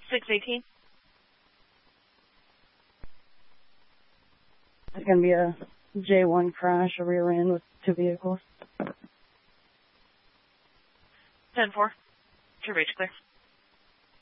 618. It's going to be a J1 crash, a rear end with 2 vehicles. 10-4. Your reach clear.